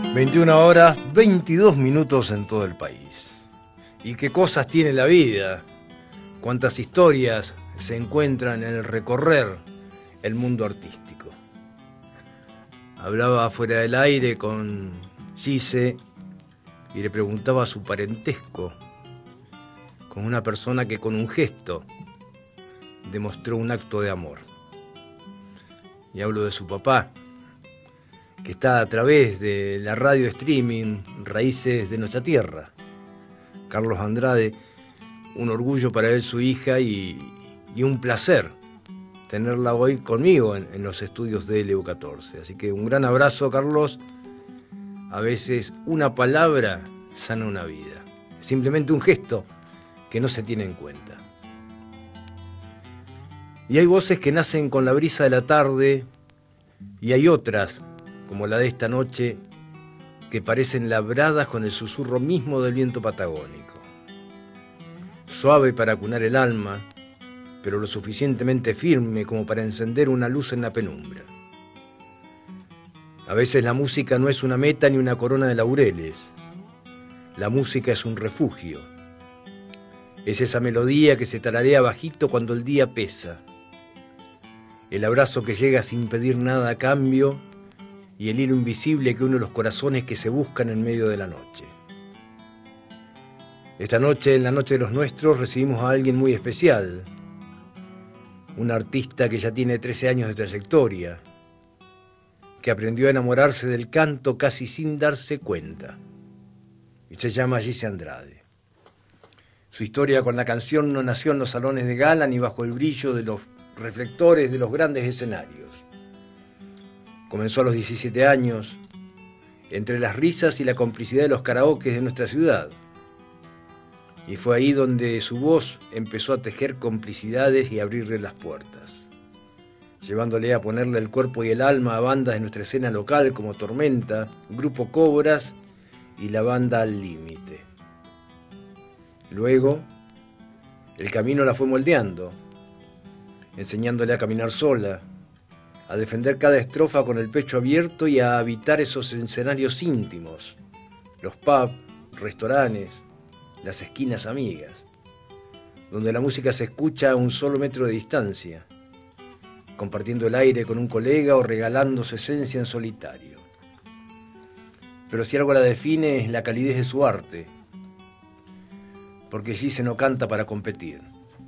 21 horas, 22 minutos en todo el país. ¿Y qué cosas tiene la vida? Cuántas historias se encuentran en el recorrer el mundo artístico. Hablaba fuera del aire con Gise y le preguntaba su parentesco con una persona que con un gesto demostró un acto de amor. Y hablo de su papá, que está a través de la radio streaming Raíces de Nuestra Tierra. Carlos Andrade, un orgullo para él, su hija, y un placer tenerla hoy conmigo en los estudios de LU14. Así que un gran abrazo, Carlos. A veces una palabra sana una vida. Simplemente un gesto que no se tiene en cuenta. Y hay voces que nacen con la brisa de la tarde y hay otras, como la de esta noche, que parecen labradas con el susurro mismo del viento patagónico. Suave para acunar el alma, pero lo suficientemente firme como para encender una luz en la penumbra. A veces la música no es una meta ni una corona de laureles. La música es un refugio. Es esa melodía que se tararea bajito cuando el día pesa. El abrazo que llega sin pedir nada a cambio y el hilo invisible que une los corazones que se buscan en medio de la noche. Esta noche, en la noche de los nuestros, recibimos a alguien muy especial. Un artista que ya tiene 13 años de trayectoria, que aprendió a enamorarse del canto casi sin darse cuenta. Y se llama Gise Andrade. Su historia con la canción no nació en los salones de gala ni bajo el brillo de los reflectores de los grandes escenarios. Comenzó a los 17 años, entre las risas y la complicidad de los karaokes de nuestra ciudad. Y fue ahí donde su voz empezó a tejer complicidades y abrirle las puertas, llevándole a ponerle el cuerpo y el alma a bandas de nuestra escena local como Tormenta, Grupo Cobras y la banda Al Límite. Luego, el camino la fue moldeando, enseñándole a caminar sola, a defender cada estrofa con el pecho abierto y a habitar esos escenarios íntimos, los pubs, restaurantes, las esquinas amigas, donde la música se escucha a un solo metro de distancia, compartiendo el aire con un colega o regalando su esencia en solitario. Pero si algo la define es la calidez de su arte, porque Gise no canta para competir.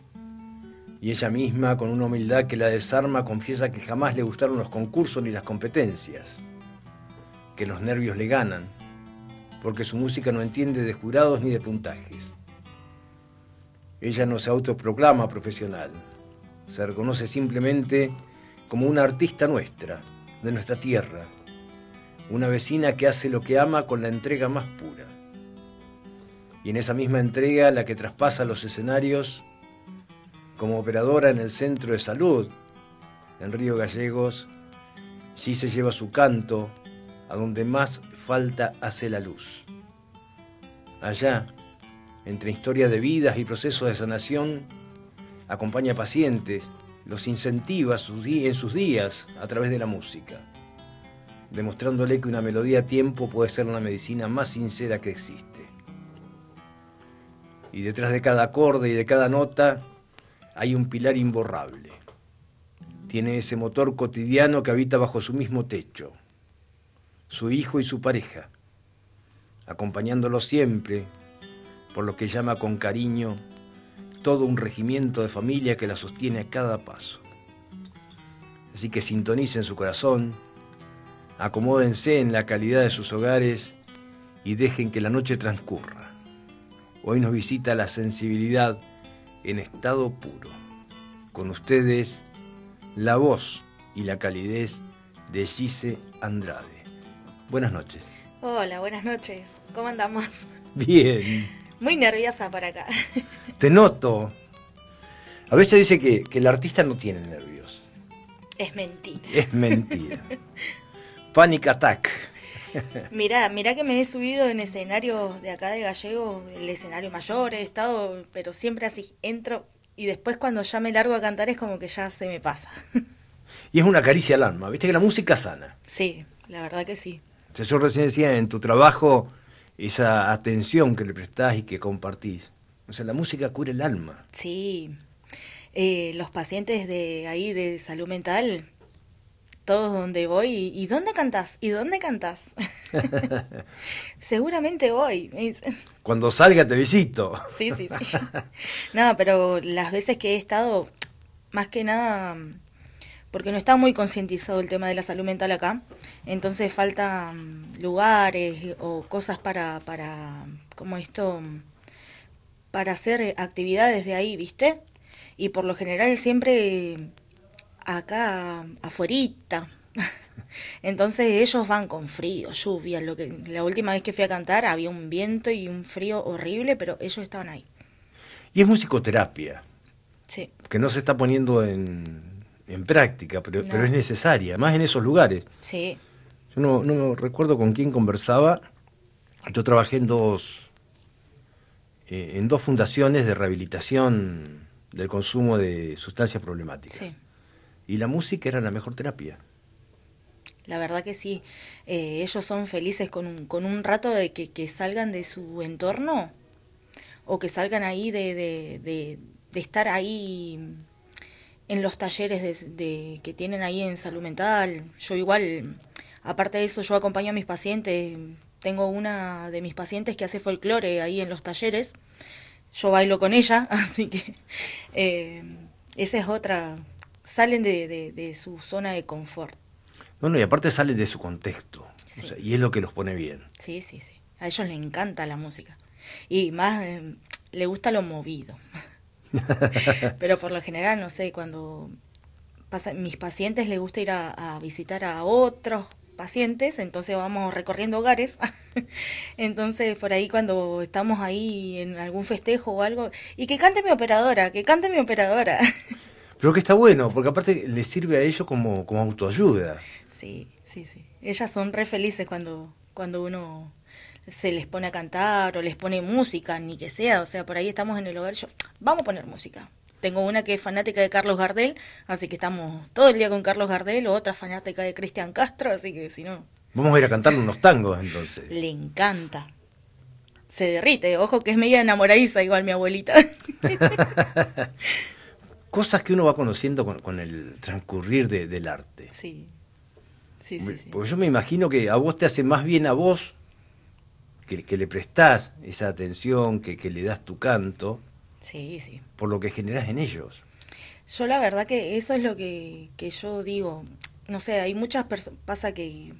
Y ella misma, con una humildad que la desarma, confiesa que jamás le gustaron los concursos ni las competencias, que los nervios le ganan, porque su música no entiende de jurados ni de puntajes. Ella no se autoproclama profesional, se reconoce simplemente como una artista nuestra, de nuestra tierra, una vecina que hace lo que ama con la entrega más pura. Y en esa misma entrega, la que traspasa los escenarios, como operadora en el centro de salud, en Río Gallegos, Gise lleva su canto a donde más falta hace la luz. Allá, entre historias de vidas y procesos de sanación, acompaña a pacientes, los incentiva en sus días a través de la música, demostrándole que una melodía a tiempo puede ser la medicina más sincera que existe. Y detrás de cada acorde y de cada nota hay un pilar imborrable. Tiene ese motor cotidiano que habita bajo su mismo techo, su hijo y su pareja, acompañándolo siempre, por lo que llama con cariño todo un regimiento de familia que la sostiene a cada paso. Así que sintonicen su corazón, acomódense en la calidad de sus hogares y dejen que la noche transcurra. Hoy nos visita la sensibilidad en estado puro. Con ustedes, la voz y la calidez de Gise Andrade. Buenas noches. Hola, buenas noches. ¿Cómo andamos? Bien. Muy nerviosa por acá. Te noto. A veces dice que el artista no tiene nervios. Es mentira. Es mentira. Panic attack. Mirá que me he subido en escenarios de acá de Gallego, el escenario mayor, he estado, pero siempre así, entro y después cuando ya me largo a cantar es como que ya se me pasa. Y es una caricia al alma, viste que la música sana. Sí, la verdad que sí. O sea, yo recién decía, en tu trabajo, esa atención que le prestás y que compartís. O sea, la música cura el alma. Sí, los pacientes de ahí de salud mental, todos donde voy, ¿y dónde cantás? ¿Y dónde cantás? Seguramente voy, me dicen. Cuando salga te visito. Sí, sí, sí. No, pero las veces que he estado, más que nada, porque no está muy concientizado el tema de la salud mental acá, entonces faltan lugares o cosas como esto, para hacer actividades de ahí, ¿viste? Y por lo general siempre acá afuerita. Entonces ellos van con frío, lluvia, la última vez que fui a cantar había un viento y un frío horrible, pero ellos estaban ahí. Y es musicoterapia, Sí. que no se está poniendo en práctica, pero No. es necesaria, más en esos lugares. Sí. Yo no recuerdo con quién conversaba. Yo trabajé en dos fundaciones de rehabilitación del consumo de sustancias problemáticas. Sí. Y la música era la mejor terapia. La verdad que sí. Ellos son felices con un rato de que salgan de su entorno o que salgan ahí de estar ahí en los talleres que tienen ahí en salud mental. Yo igual, aparte de eso, yo acompaño a mis pacientes. Tengo una de mis pacientes que hace folclore ahí en los talleres. Yo bailo con ella, así que esa es otra. Salen de su zona de confort. Bueno, y aparte salen de su contexto. Sí. O sea, y es lo que los pone bien. Sí, sí, sí. A ellos les encanta la música. Y más, le gusta lo movido. Pero por lo general, no sé, cuando mis pacientes les gusta ir a visitar a otros pacientes, entonces vamos recorriendo hogares. Entonces por ahí cuando estamos ahí en algún festejo o algo, y que cante mi operadora, que cante mi operadora. Pero que está bueno, porque aparte les sirve a ellos como autoayuda. Sí, sí, sí. Ellas son re felices cuando uno se les pone a cantar o les pone música, ni que sea, o sea, por ahí estamos en el hogar, vamos a poner música. Tengo una que es fanática de Carlos Gardel, así que estamos todo el día con Carlos Gardel, o otra fanática de Cristian Castro, así que si no... Vamos a ir a cantarle unos tangos entonces. Le encanta. Se derrite, ojo que es media enamoradiza igual mi abuelita. Cosas que uno va conociendo con el transcurrir del arte. Sí, sí, sí, sí. Porque yo me imagino que a vos te hace más bien a vos, que le prestás esa atención, que le das tu canto, Sí, sí. por lo que generás en ellos. Yo la verdad que eso es lo que yo digo. No sé, hay muchas personas, pasa que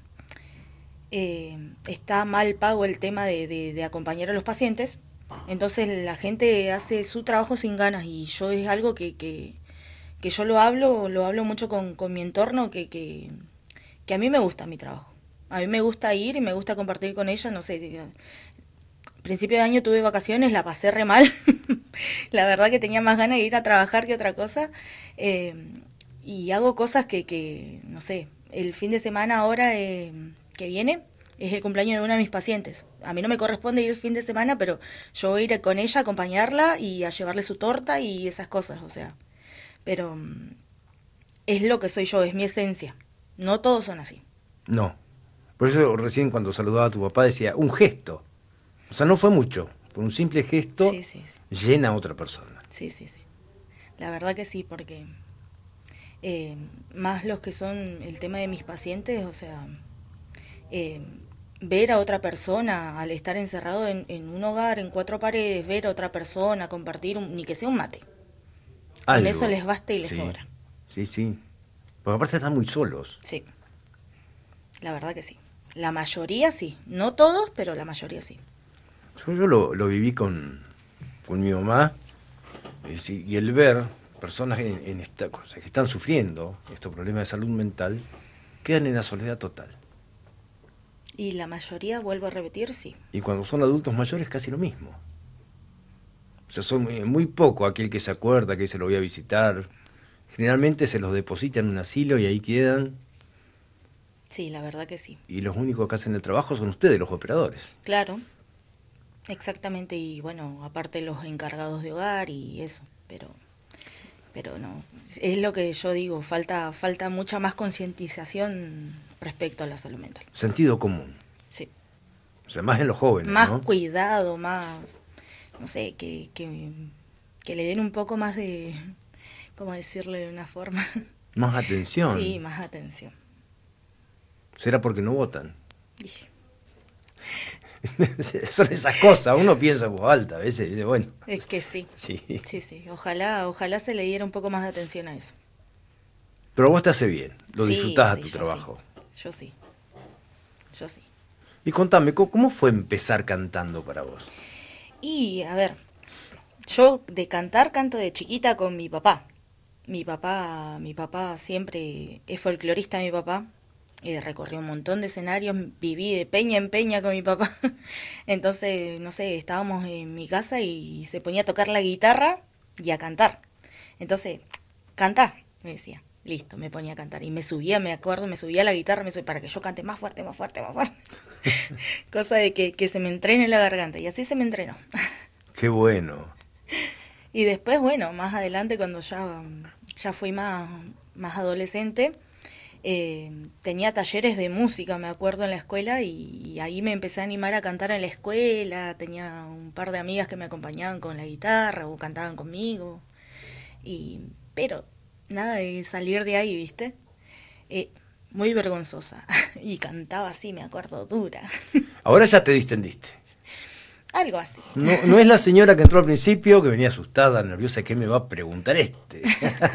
está mal pago el tema de acompañar a los pacientes, entonces la gente hace su trabajo sin ganas y yo es algo que yo lo hablo mucho con mi entorno, que a mí me gusta mi trabajo. A mí me gusta ir y me gusta compartir con ella, no sé, principio de año tuve vacaciones, la pasé re mal. La verdad que tenía más ganas de ir a trabajar que otra cosa. Y hago cosas no sé, el fin de semana ahora que viene es el cumpleaños de una de mis pacientes. A mí no me corresponde ir el fin de semana, pero yo voy a ir con ella a acompañarla y a llevarle su torta y esas cosas, o sea. Pero es lo que soy yo, es mi esencia. No todos son así. No. Por eso recién cuando saludaba a tu papá decía, un gesto. O sea, no fue mucho. Por un simple gesto Sí, sí, sí. llena a otra persona. Sí, sí, sí. La verdad que sí, porque más los que son el tema de mis pacientes, o sea, ver a otra persona al estar encerrado en un hogar, en cuatro paredes, ver a otra persona, compartir, ni que sea un mate. Con Algo. eso les basta y les Sí. sobra. Sí, sí. Porque aparte están muy solos. Sí, la verdad que sí. La mayoría sí. No todos, pero la mayoría sí. Yo lo viví con mi mamá, y el ver personas en esta cosa, que están sufriendo estos problemas de salud mental, quedan en la soledad total. Y la mayoría, vuelvo a repetir, sí. Y cuando son adultos mayores, casi lo mismo. O sea, son muy poco aquel que se acuerda que se lo voy a visitar. Generalmente se los deposita en un asilo y ahí quedan. Sí, la verdad que sí. Y los únicos que hacen el trabajo son ustedes, los operadores. Claro, exactamente. Y bueno, aparte los encargados de hogar y eso. Pero no. Es lo que yo digo, falta mucha más concientización respecto a la salud mental. Sentido común. sí. O sea, más en los jóvenes, Más ¿no? cuidado, más, no sé, que le den un poco más de, ¿cómo decirlo de una forma? Más Sí, atención. más atención. ¿Será porque no votan? Y Son esas cosas, uno piensa en voz alta a veces, y dice, bueno, es que sí, sí. sí, sí. Ojalá se le diera un poco más de atención a eso. Pero vos te hace bien, lo Sí, disfrutás a sí, tu yo sí. trabajo. Yo sí, yo sí. Y contame, ¿cómo fue empezar cantando para vos? Y a ver, yo de cantar canto de chiquita con mi papá. Mi papá siempre es folclorista, mi papá. Recorrió un montón de escenarios, viví de peña en peña con mi papá. Entonces, no sé, estábamos en mi casa y se ponía a tocar la guitarra y a cantar. Entonces, cantá, me decía. Listo, me ponía a cantar. Y me subía, me acuerdo, me subía a la guitarra me subía, para que yo cante más fuerte, más fuerte, más fuerte. Cosa de que se me entrene la garganta. Y así se me entrenó. Qué bueno. Y después, bueno, más adelante cuando ya fui más adolescente, tenía talleres de música, me acuerdo, en la escuela y ahí me empecé a animar a cantar en la escuela. Tenía un par de amigas que me acompañaban con la guitarra o cantaban conmigo. Pero nada de salir de ahí, ¿viste? Muy vergonzosa. Y cantaba así, me acuerdo, dura. Ahora ya te distendiste. Algo así. No es la señora que entró al principio, que venía asustada, nerviosa, ¿qué me va a preguntar este?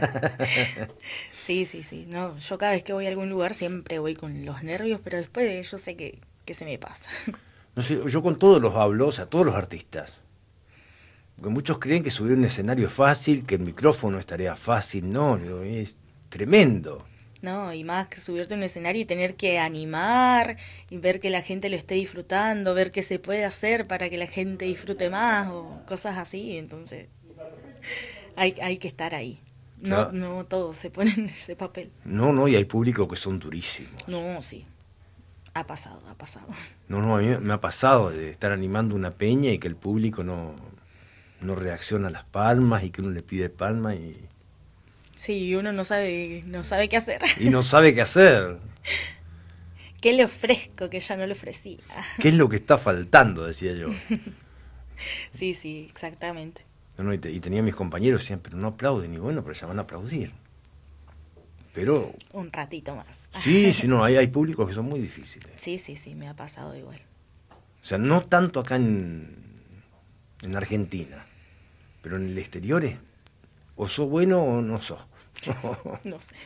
Sí, sí, sí. No, yo cada vez que voy a algún lugar siempre voy con los nervios, pero después yo sé que se me pasa. No sé, yo con todos los hablo, o sea, todos los artistas. Porque muchos creen que subir un escenario es fácil, que el micrófono es tarea fácil. No, digo, es tremendo. No, y más que subirte a un escenario y tener que animar y ver que la gente lo esté disfrutando, ver qué se puede hacer para que la gente disfrute más o cosas así, entonces hay que estar ahí. No, Claro. no todos se ponen en ese papel. No, y hay públicos que son durísimos. No, sí, ha pasado, ha pasado. No, a mí me ha pasado de estar animando una peña y que el público no reacciona a las palmas y que uno le pide palmas Sí, uno no sabe qué hacer. y no sabe qué hacer. ¿Qué le ofrezco que ya no le ofrecía? ¿Qué es lo que está faltando? Decía yo. Sí, sí, exactamente. Y tenía mis compañeros decían, pero no aplauden. Y bueno, pero ya van a aplaudir. Pero Un ratito más. sí, no, hay públicos que son muy difíciles. Sí, sí, sí, me ha pasado igual. O sea, no tanto acá en Argentina, pero en el exterior es, o sos bueno o no sos. No sé.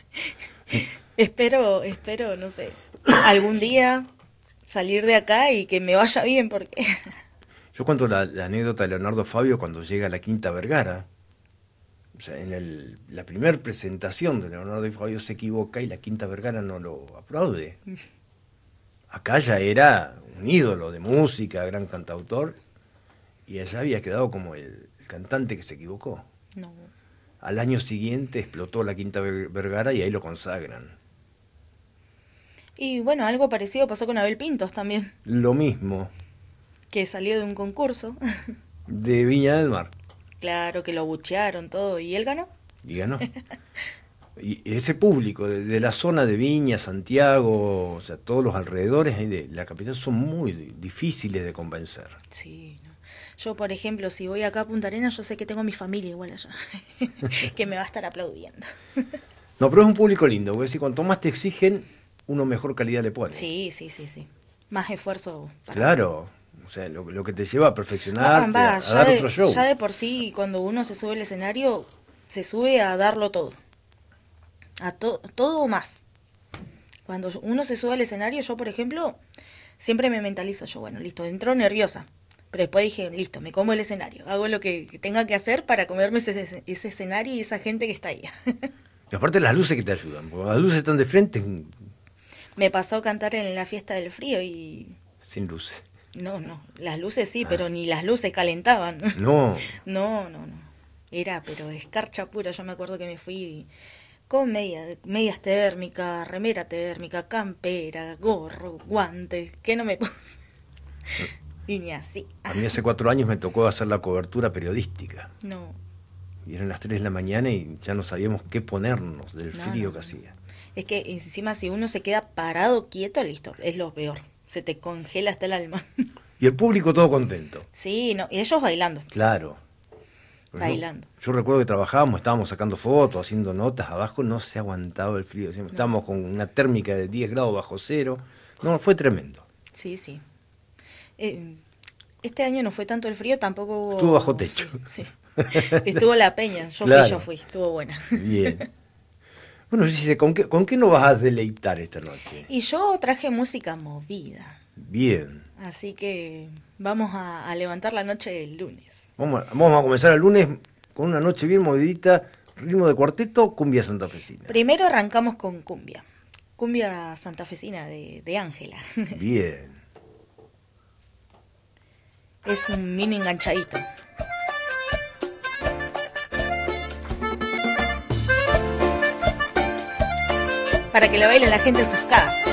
Espero, no sé, algún día salir de acá y que me vaya bien porque... Yo cuento la anécdota de Leonardo Fabio cuando llega a la Quinta Vergara. O sea, la primera presentación de Leonardo Fabio se equivoca y la Quinta Vergara no lo aplaude. Acá ya era un ídolo de música, gran cantautor, y allá había quedado como el cantante que se equivocó. No. Al año siguiente explotó la Quinta Vergara y ahí lo consagran. Y bueno, algo parecido pasó con Abel Pintos también, Lo mismo que salió de un concurso. de Viña del Mar. Claro que lo abuchearon todo y él ganó. Y ganó. Y ese público de la zona de Viña, Santiago, o sea, todos los alrededores ahí de la capital son muy difíciles de convencer. Sí, no. Yo, por ejemplo, si voy acá a Punta Arenas, yo sé que tengo mi familia igual allá, que me va a estar aplaudiendo. No, pero es un público lindo, porque si cuanto más te exigen, uno mejor calidad le pone. Sí, sí, sí, sí. Más esfuerzo para... Claro, o sea, lo que te lleva a perfeccionarte, a ya dar otro show. ya de por sí, cuando uno se sube al escenario, se sube a darlo todo. Todo o más. Cuando uno se sube al escenario, yo, por ejemplo, siempre me mentalizo. Yo, bueno, listo, entro nerviosa. Pero después dije, listo, me como el escenario. Hago lo que tenga que hacer para comerme ese escenario y esa gente que está ahí. Y aparte las luces que te ayudan, porque las luces están de frente Me pasó cantar en la fiesta del frío y... sin luces. No, las luces sí, pero ni las luces calentaban. No, No. Era, pero escarcha pura. Yo me acuerdo que me fui con medias térmicas, remera térmica, campera, gorro, guantes, que no me puse. Y ni así. a mí hace 4 años me tocó hacer la cobertura periodística. No, Y eran las 3 de la mañana y ya no sabíamos qué ponernos del No, frío no, que no. hacía. es que encima si uno se queda parado quieto, listo, es lo peor. se te congela hasta el alma. Y el público todo contento. Sí, no, y ellos bailando. Claro. Bailando. Yo recuerdo que trabajábamos, estábamos sacando fotos, haciendo notas, abajo no se aguantaba el frío. Estábamos con una térmica de 10 grados bajo cero. No, fue tremendo. Sí, sí. Este año no fue tanto el frío, tampoco hubo... Estuvo bajo techo. Sí. Estuvo la peña, Claro. yo fui, estuvo buena. Bien. Bueno, Gise, ¿con qué nos vas a deleitar esta noche? Y yo traje música movida. Bien. Así que vamos a levantar la noche del lunes. Vamos a comenzar el lunes con una noche bien movidita, ritmo de cuarteto, cumbia santafesina. Primero arrancamos con cumbia. Cumbia santafesina de Ángela. Bien. Es un mini enganchadito. Para que lo baile la gente en sus casas.